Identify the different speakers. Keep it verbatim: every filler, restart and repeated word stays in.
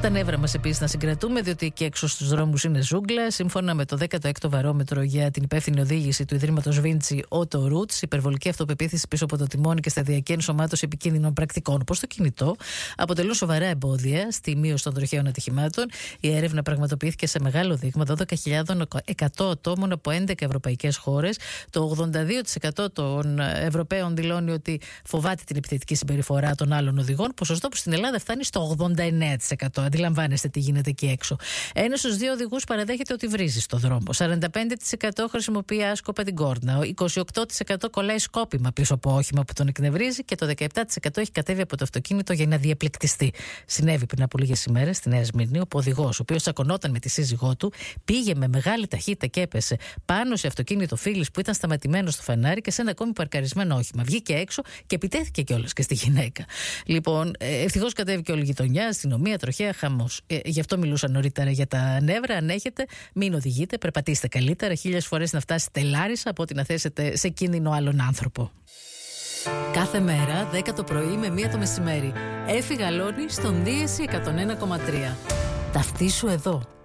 Speaker 1: Τα νεύρα μας επίσης να συγκρατούμε, διότι εκεί έξω στους δρόμους είναι ζούγκλα. Σύμφωνα με το δέκατο έκτο βαρόμετρο για την υπεύθυνη οδήγηση του Ιδρύματος Βίντσι Auto Roots, υπερβολική αυτοπεποίθηση πίσω από το τιμόνι και σταδιακή ενσωμάτωση επικίνδυνων πρακτικών όπως το κινητό αποτελούν σοβαρά εμπόδια στη μείωση των τροχαίων ατυχημάτων. Η έρευνα πραγματοποιήθηκε σε μεγάλο δείγμα δώδεκα χιλιάδες εκατό ατόμων από έντεκα ευρωπαϊκές χώρες. Το ογδόντα δύο τοις εκατό των Ευρωπαίων δηλώνει ότι φοβάται την επιθετική συμπεριφορά των άλλων οδηγών, ποσοστό που στην Ελλάδα φτάνει στο ογδόντα εννέα τοις εκατό. Αντιλαμβάνεστε τι γίνεται εκεί έξω. Ένας στους δύο οδηγούς παραδέχεται ότι βρίζει στο δρόμο. σαράντα πέντε τοις εκατό χρησιμοποιεί άσκοπα την κόρνα. είκοσι οκτώ τοις εκατό κολλάει σκόπιμα πίσω από όχημα που τον εκνευρίζει και το δεκαεπτά τοις εκατό έχει κατέβει από το αυτοκίνητο για να διαπληκτιστεί. Συνέβη πριν από λίγες ημέρες στη Νέα Σμύρνη, όπου ο οδηγός, ο οποίος τσακωνόταν με τη σύζυγό του, πήγε με μεγάλη ταχύτητα και έπεσε πάνω σε αυτοκίνητο φίλης που ήταν σταματημένο στο φανάρι και σε ένα ακόμη παρκαρισμένο όχημα. Βγήκε έξω και επιτέθηκε κιόλας και στη γυναίκα. Λοιπόν, ευτυχώς κατέβηκε όλη η γειτονιά, αστυνομία, τροχαία, χαμός. Ε, γι' αυτό μιλούσα νωρίτερα για τα νεύρα. Αν έχετε, μην οδηγείτε, περπατήστε καλύτερα. Χίλιες φορές να φτάσετε Λάρισα από ότι να θέσετε σε κίνδυνο άλλον άνθρωπο. Κάθε μέρα, δέκα το πρωί με μία το μεσημέρι. Έφη Γαλώνη στον Δίεση εκατόν ένα κόμμα τρία. Ταυτίσου εδώ.